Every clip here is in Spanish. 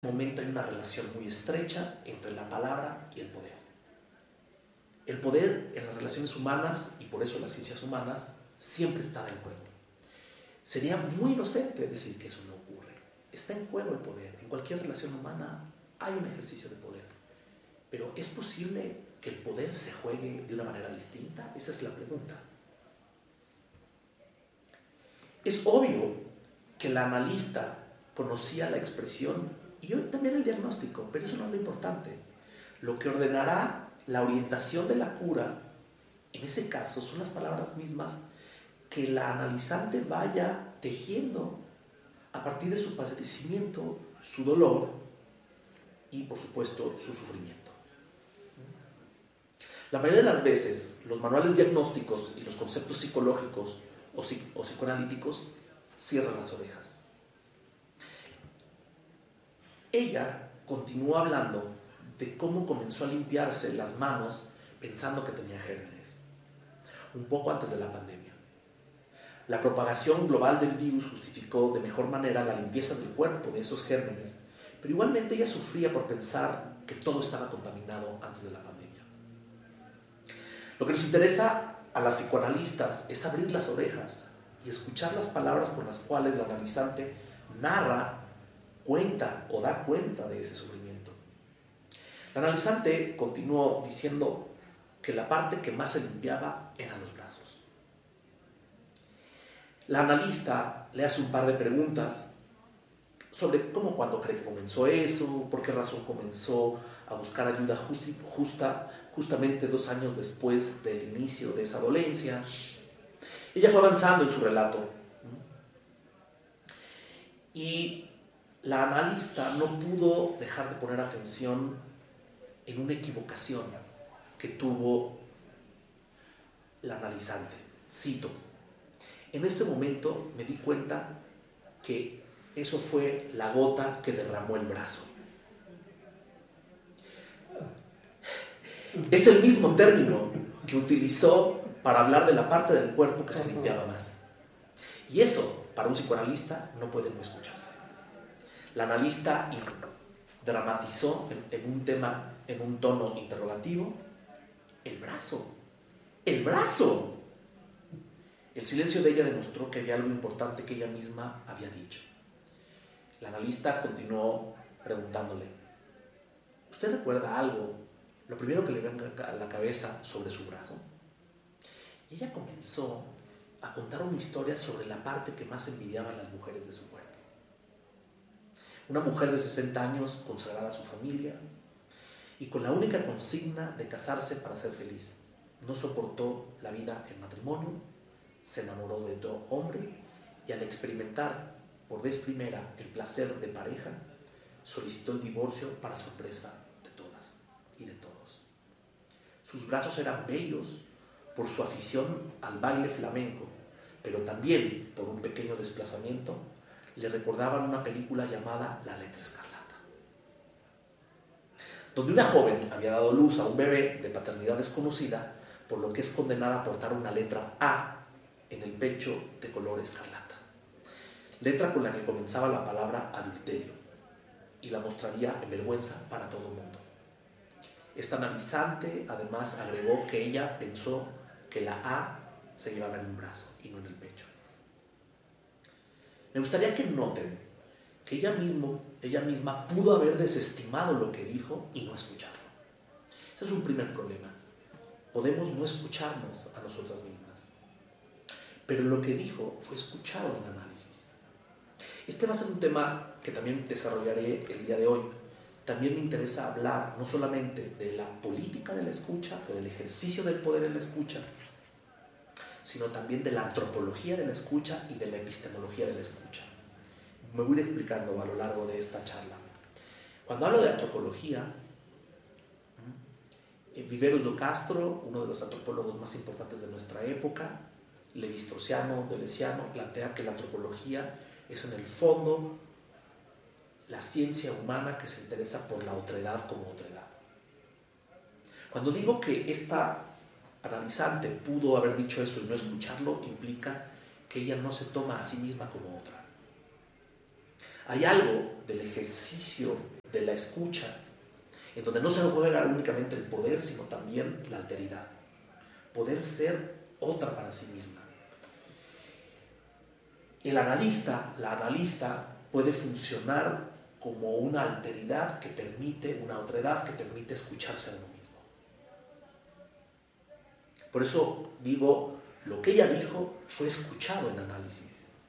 momento hay una relación muy estrecha entre la palabra y el poder. El poder en las relaciones humanas, y por eso las ciencias humanas, siempre está en juego. Sería muy inocente decir que eso no ocurre. Está en juego el poder. En cualquier relación humana hay un ejercicio de poder. Pero ¿es posible que el poder se juegue de una manera distinta? Esa es la pregunta. Es obvio que el analista conocía la expresión y hoy también el diagnóstico, pero eso no es lo importante. Lo que ordenará la orientación de la cura, en ese caso, son las palabras mismas que la analizante vaya tejiendo a partir de su padecimiento, su dolor y, por supuesto, su sufrimiento. La mayoría de las veces, los manuales diagnósticos y los conceptos psicológicos o psicoanalíticos cierran las orejas. Ella continúa hablando de cómo comenzó a limpiarse las manos pensando que tenía gérmenes, un poco antes de la pandemia. La propagación global del virus justificó de mejor manera la limpieza del cuerpo de esos gérmenes, pero igualmente ella sufría por pensar que todo estaba contaminado antes de la pandemia. Lo que nos interesa a las psicoanalistas es abrir las orejas y escuchar las palabras con las cuales la analizante narra, cuenta o da cuenta de ese sufrimiento. La analizante continuó diciendo que la parte que más se limpiaba eran los brazos. La analista le hace un par de preguntas sobre cómo, cuándo cree que comenzó eso, por qué razón comenzó a buscar ayuda justamente 2 años después del inicio de esa dolencia. Ella fue avanzando en su relato y la analista no pudo dejar de poner atención en una equivocación que tuvo la analizante. Cito: en ese momento me di cuenta que eso fue la gota que derramó el brazo. Es el mismo término que utilizó para hablar de la parte del cuerpo que se limpiaba más. Y eso, para un psicoanalista, no puede no escucharse. La analista dramatizó en un tono interrogativo: el brazo. ¡El brazo! El silencio de ella demostró que había algo importante que ella misma había dicho. La analista continuó preguntándole: ¿usted recuerda algo, lo primero que le venga a la cabeza, sobre su brazo? Y ella comenzó a contar una historia sobre la parte que más envidiaban las mujeres de su cuerpo. Una mujer de 60 años, consagrada a su familia y con la única consigna de casarse para ser feliz. No soportó la vida en matrimonio, se enamoró de otro hombre y al experimentar por vez primera el placer de pareja, solicitó el divorcio para sorpresa de todas y de todos. Sus brazos eran bellos por su afición al baile flamenco, pero también por un pequeño desplazamiento le recordaban una película llamada La Letra Escarlata, donde una joven había dado luz a un bebé de paternidad desconocida, por lo que es condenada a portar una letra A en el pecho de color escarlata, letra con la que comenzaba la palabra adulterio y la mostraría en vergüenza para todo el mundo. Esta analizante además agregó que ella pensó que la A se llevaba en un brazo y no en el pecho. Me gustaría que noten que ella misma pudo haber desestimado lo que dijo y no escucharlo. Ese es un primer problema. Podemos no escucharnos a nosotras mismas, pero lo que dijo fue escuchado en análisis. Este va a ser un tema que también desarrollaré el día de hoy. También me interesa hablar no solamente de la política de la escucha o del ejercicio del poder en la escucha, sino también de la antropología de la escucha y de la epistemología de la escucha. Me voy a ir explicando a lo largo de esta charla. Cuando hablo de antropología, Viveros do Castro, uno de los antropólogos más importantes de nuestra época, Levi-Straussiano, Deleuziano, plantea que la antropología es en el fondo la ciencia humana que se interesa por la otredad como otredad. Cuando digo que esta analizante pudo haber dicho eso y no escucharlo, implica que ella no se toma a sí misma como otra. Hay algo del ejercicio de la escucha en donde no se juega únicamente el poder, sino también la alteridad. Poder ser otra para sí misma. La analista puede funcionar como una alteridad que permite, una otredad que permite escucharse a uno mismo. Por eso digo, lo que ella dijo fue escuchado en análisis.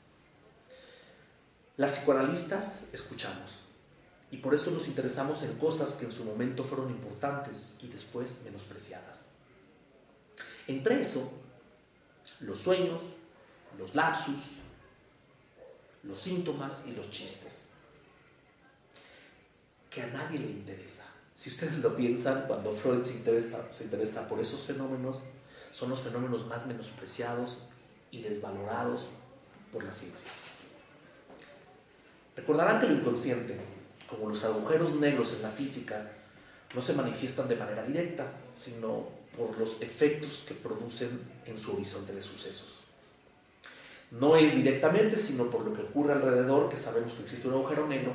Las psicoanalistas escuchamos y por eso nos interesamos en cosas que en su momento fueron importantes y después menospreciadas. Entre eso, los sueños, los lapsus, los síntomas y los chistes, que a nadie le interesa. Si ustedes lo piensan, cuando Freud se interesa por esos fenómenos, son los fenómenos más menospreciados y desvalorados por la ciencia. Recordarán que lo inconsciente, como los agujeros negros en la física, no se manifiestan de manera directa, sino por los efectos que producen en su horizonte de sucesos. No es directamente, sino por lo que ocurre alrededor, que sabemos que existe un agujero negro.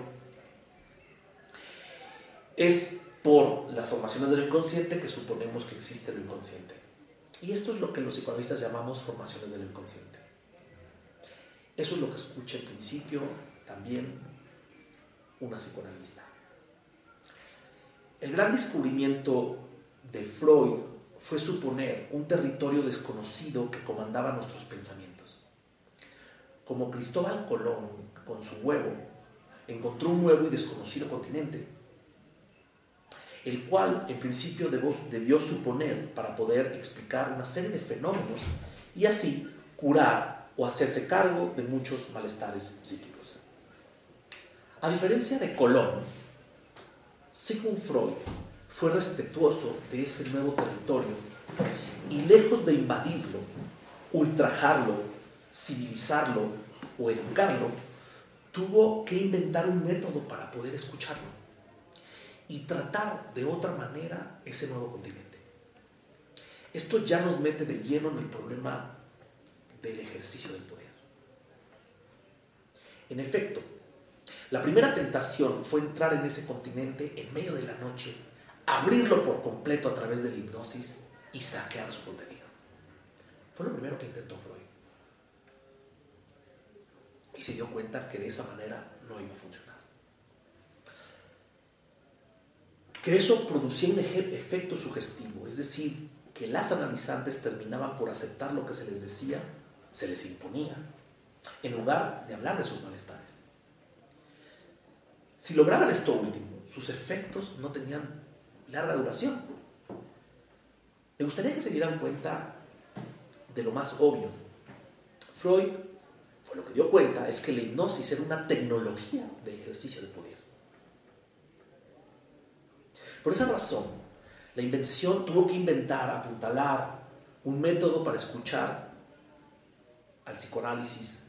Es por las formaciones del inconsciente que suponemos que existe lo inconsciente. Y esto es lo que los psicoanalistas llamamos formaciones del inconsciente. Eso es lo que escucha en principio también una psicoanalista. El gran descubrimiento de Freud fue suponer un territorio desconocido que comandaba nuestros pensamientos. Como Cristóbal Colón, con su huevo, encontró un nuevo y desconocido continente, el cual en principio debió suponer para poder explicar una serie de fenómenos y así curar o hacerse cargo de muchos malestares psíquicos. A diferencia de Colón, Sigmund Freud fue respetuoso de ese nuevo territorio y lejos de invadirlo, ultrajarlo, civilizarlo o educarlo, tuvo que inventar un método para poder escucharlo y tratar de otra manera ese nuevo continente. Esto ya nos mete de lleno en el problema del ejercicio del poder. En efecto, la primera tentación fue entrar en ese continente en medio de la noche, abrirlo por completo a través de la hipnosis y saquear su contenido. Fue lo primero que intentó Freud. Y se dio cuenta que de esa manera no iba a funcionar. Que eso producía un efecto sugestivo, es decir, que las analizantes terminaban por aceptar lo que se les decía, se les imponía, en lugar de hablar de sus malestares. Si lograban esto último, sus efectos no tenían larga duración. Me gustaría que se dieran cuenta de lo más obvio. Freud lo que dio cuenta es que la hipnosis era una tecnología de ejercicio de poder. Por esa razón, la invención tuvo que apuntalar un método para escuchar al psicoanálisis.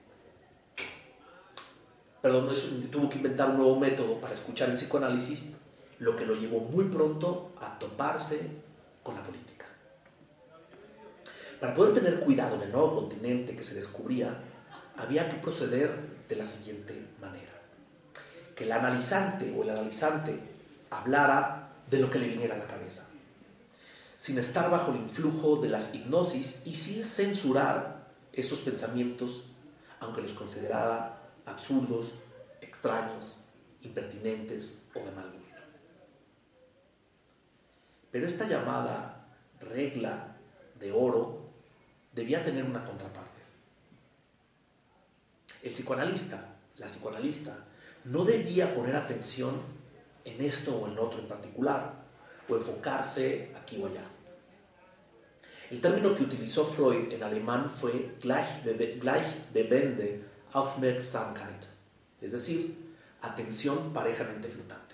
Tuvo que inventar un nuevo método para escuchar el psicoanálisis, lo que lo llevó muy pronto a toparse con la política. Para poder tener cuidado en el nuevo continente que se descubría, había que proceder de la siguiente manera: que el analizante o el analizante hablara de lo que le viniera a la cabeza, sin estar bajo el influjo de las hipnosis y sin censurar esos pensamientos, aunque los considerara absurdos, extraños, impertinentes o de mal gusto. Pero esta llamada regla de oro debía tener una contraparte. El psicoanalista, la psicoanalista, no debía poner atención en esto o en otro en particular, o enfocarse aquí o allá. El término que utilizó Freud en alemán fue gleichbewegende Aufmerksamkeit, es decir, atención parejamente flotante.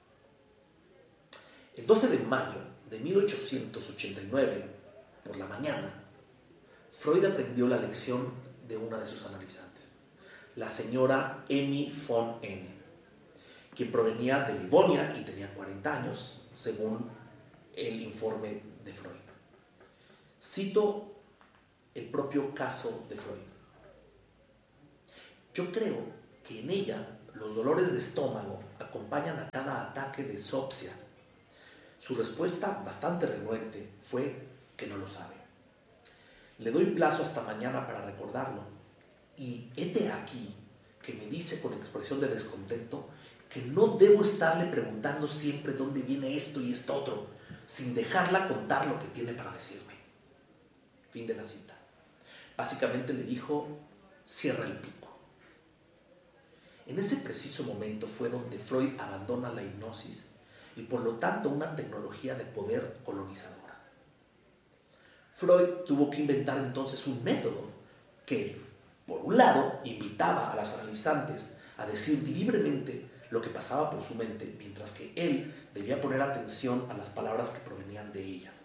El 12 de mayo de 1889, por la mañana, Freud aprendió la lección de una de sus analizantes, la señora Emmy von N., quien provenía de Livonia y tenía 40 años, según el informe de Freud. Cito el propio caso de Freud. Yo creo que en ella los dolores de estómago acompañan a cada ataque de disopsia. Su respuesta, bastante renuente, fue que no lo sabe. Le doy plazo hasta mañana para recordarlo, y hete aquí que me dice con expresión de descontento que no debo estarle preguntando siempre dónde viene esto y esto otro, sin dejarla contar lo que tiene para decirme. Fin de la cita. Básicamente le dijo: cierra el pico. En ese preciso momento fue donde Freud abandona la hipnosis y por lo tanto una tecnología de poder colonizadora. Freud tuvo que inventar entonces un método que, por un lado, invitaba a las analizantes a decir libremente lo que pasaba por su mente, mientras que él debía poner atención a las palabras que provenían de ellas.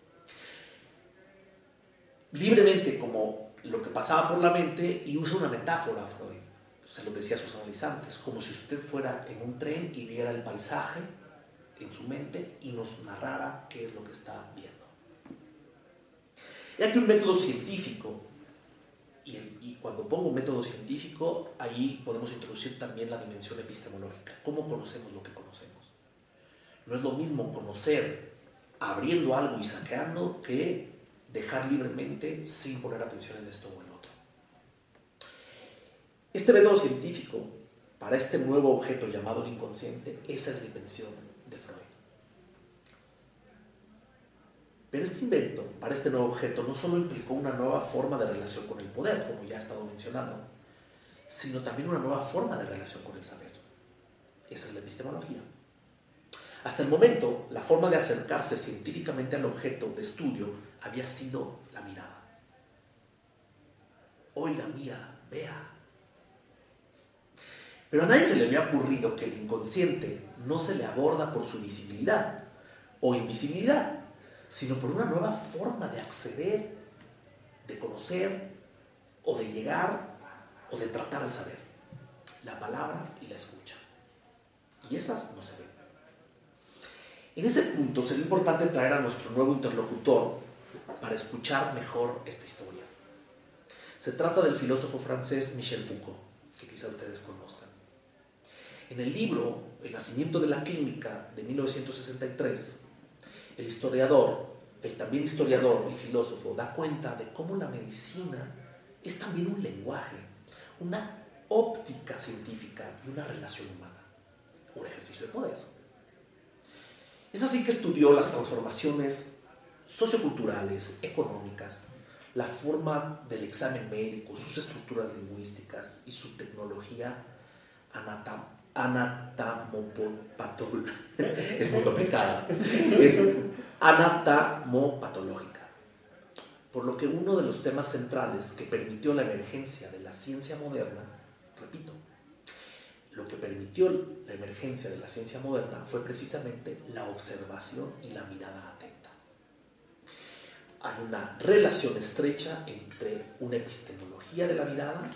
Libremente, como lo que pasaba por la mente, y usa una metáfora Freud. Se lo decía a sus analizantes, como si usted fuera en un tren y viera el paisaje en su mente y nos narrara qué es lo que está viendo. Ya que un método científico, y cuando pongo método científico, ahí podemos introducir también la dimensión epistemológica. ¿Cómo conocemos lo que conocemos? No es lo mismo conocer abriendo algo y saqueando que dejar libremente sin poner atención en esto o en otro. Este método científico, para este nuevo objeto llamado el inconsciente, esa es la invención de Freud. Pero este invento, para este nuevo objeto, no solo implicó una nueva forma de relación con el poder, como ya he estado mencionando, sino también una nueva forma de relación con el saber. Esa es la epistemología. Hasta el momento, la forma de acercarse científicamente al objeto de estudio había sido la mirada. Hoy la mira, vea. Pero a nadie se le había ocurrido que el inconsciente no se le aborda por su visibilidad o invisibilidad, sino por una nueva forma de acceder, de conocer o de llegar o de tratar al saber. La palabra y la escucha. Y esas no se ven. En ese punto sería importante traer a nuestro nuevo interlocutor para escuchar mejor esta historia. Se trata del filósofo francés Michel Foucault, que quizá ustedes conozcan. En el libro El nacimiento de la clínica de 1963, el también historiador y filósofo, da cuenta de cómo la medicina es también un lenguaje, una óptica científica y una relación humana, un ejercicio de poder. Es así que estudió las transformaciones socioculturales, económicas, la forma del examen médico, sus estructuras lingüísticas y su tecnología anatomopatológica. Es muy complicada. Es anatomopatológica. Por lo que uno de los temas centrales que permitió la emergencia de la ciencia moderna, repito, lo que permitió la emergencia de la ciencia moderna fue precisamente la observación y la mirada atenta. Hay una relación estrecha entre una epistemología de la mirada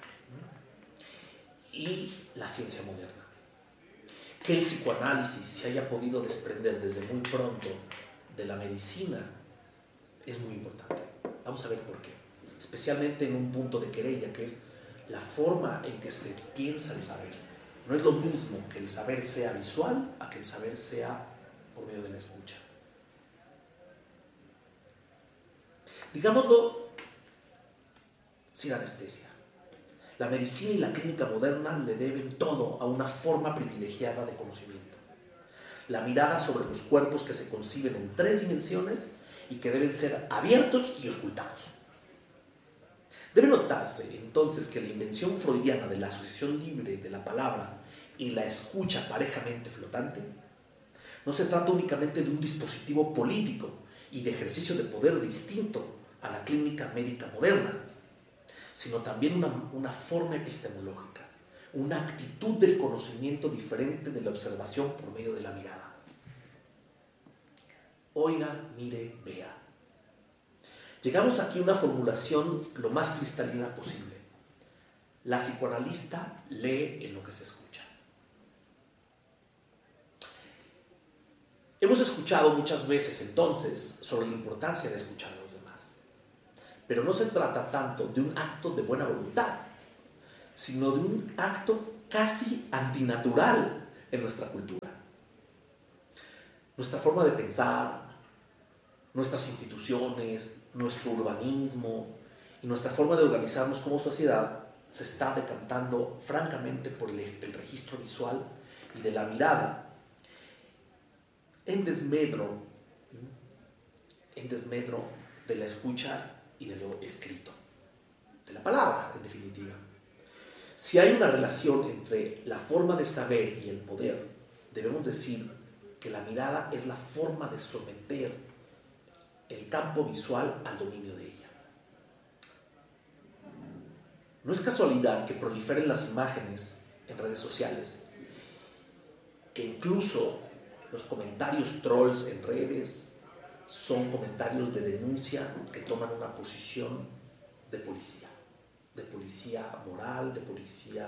y la ciencia moderna. Que el psicoanálisis se haya podido desprender desde muy pronto de la medicina es muy importante. Vamos a ver por qué. Especialmente en un punto de querella, que es la forma en que se piensa el saber. No es lo mismo que el saber sea visual a que el saber sea por medio de la escucha. Digámoslo sin anestesia. La medicina y la clínica moderna le deben todo a una forma privilegiada de conocimiento. La mirada sobre los cuerpos que se conciben en 3 dimensiones y que deben ser abiertos y auscultados. Debe notarse entonces que la invención freudiana de la asociación libre de la palabra y la escucha parejamente flotante no se trata únicamente de un dispositivo político y de ejercicio de poder distinto a la clínica médica moderna, sino también una forma epistemológica, una actitud del conocimiento diferente de la observación por medio de la mirada. Oiga, mire, vea. Llegamos aquí a una formulación lo más cristalina posible. La psicoanalista lee en lo que se escucha. Hemos escuchado muchas veces entonces sobre la importancia de escuchar a los demás. Pero no se trata tanto de un acto de buena voluntad, sino de un acto casi antinatural en nuestra cultura. Nuestra forma de pensar, nuestras instituciones, nuestro urbanismo y nuestra forma de organizarnos como sociedad se está decantando francamente por el registro visual y de la mirada en desmedro de la escucha y de lo escrito, de la palabra, en definitiva. Si hay una relación entre la forma de saber y el poder, debemos decir que la mirada es la forma de someter el campo visual al dominio de ella. No es casualidad que proliferen las imágenes en redes sociales, que incluso los comentarios trolls en redes son comentarios de denuncia que toman una posición de policía moral, de policía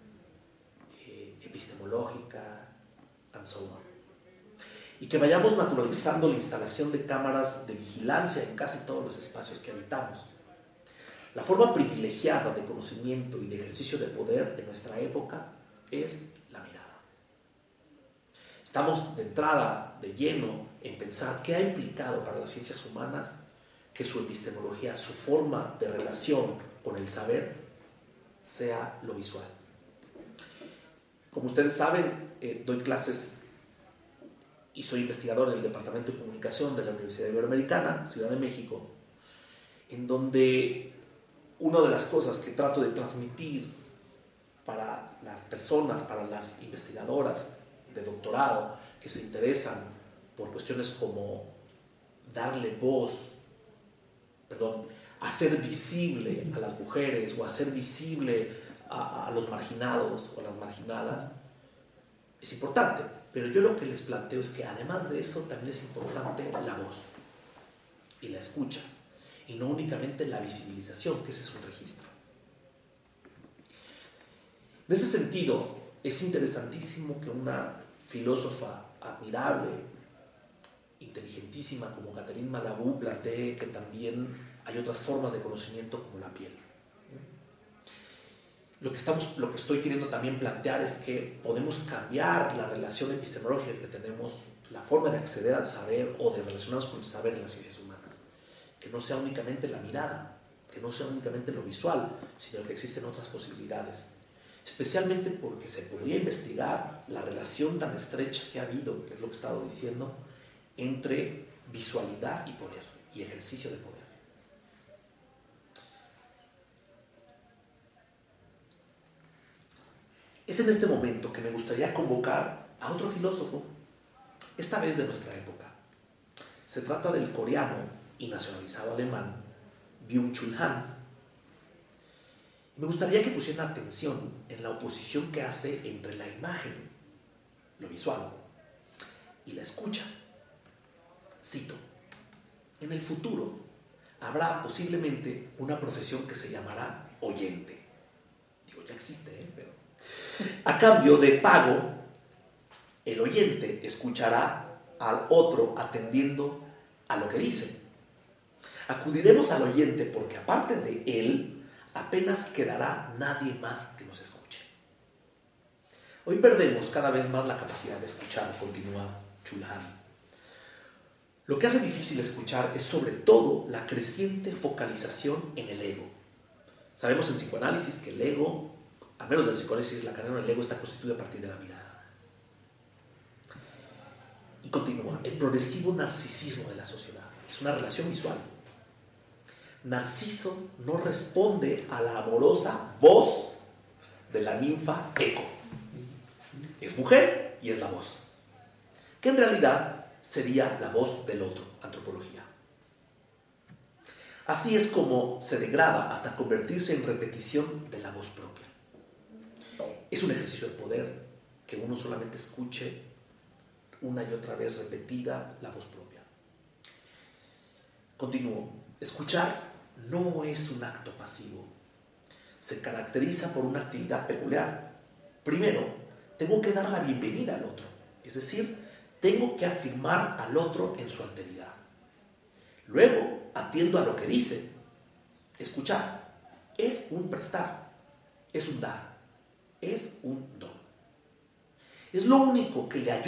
epistemológica, and so on. Y que vayamos naturalizando la instalación de cámaras de vigilancia en casi todos los espacios que habitamos. La forma privilegiada de conocimiento y de ejercicio de poder en nuestra época es la mirada. Estamos de entrada, de lleno, en pensar qué ha implicado para las ciencias humanas que su epistemología, su forma de relación con el saber, sea lo visual. Como ustedes saben, doy clases y soy investigador en el Departamento de Comunicación de la Universidad Iberoamericana, Ciudad de México, en donde una de las cosas que trato de transmitir para las personas, para las investigadoras de doctorado que se interesan por cuestiones como hacer visible a las mujeres o hacer visible a los marginados o a las marginadas, es importante. Pero yo lo que les planteo es que además de eso también es importante la voz y la escucha, y no únicamente la visibilización, que ese es un registro. En ese sentido, es interesantísimo que una filósofa admirable, inteligentísima como Catherine Malabou plantee que también hay otras formas de conocimiento como la piel. Lo que estoy queriendo también plantear es que podemos cambiar la relación epistemológica que tenemos, la forma de acceder al saber o de relacionarnos con el saber en las ciencias humanas. Que no sea únicamente la mirada, que no sea únicamente lo visual, sino que existen otras posibilidades. Especialmente porque se podría investigar la relación tan estrecha que ha habido, es lo que he estado diciendo, entre visualidad y poder, y ejercicio de poder. Es en este momento que me gustaría convocar a otro filósofo, esta vez de nuestra época. Se trata del coreano y nacionalizado alemán Byung-Chul Han. Me gustaría que pusieran atención en la oposición que hace entre la imagen, lo visual, y la escucha. Cito: en el futuro habrá posiblemente una profesión que se llamará oyente. Digo, ya existe, pero... A cambio de pago, el oyente escuchará al otro atendiendo a lo que dice. Acudiremos al oyente porque aparte de él, apenas quedará nadie más que nos escuche. Hoy perdemos cada vez más la capacidad de escuchar, continúa Chul Han. Lo que hace difícil escuchar es sobre todo la creciente focalización en el ego. Sabemos en psicoanálisis que el ego, al menos en psicoanálisis lacaniano, el ego está constituido a partir de la mirada. Y continúa: el progresivo narcisismo de la sociedad es una relación visual. Narciso no responde a la amorosa voz de la ninfa Eco. Es mujer y es la voz, que en realidad sería la voz del otro, antropología. Así es como se degrada hasta convertirse en repetición de la voz propia. Es un ejercicio de poder que uno solamente escuche una y otra vez repetida la voz propia. Continúo. Escuchar no es un acto pasivo. Se caracteriza por una actividad peculiar. Primero, tengo que dar la bienvenida al otro. Es decir, tengo que afirmar al otro en su alteridad. Luego, atiendo a lo que dice. Escuchar es un prestar, es un dar. es un don. Es lo único que le ayuda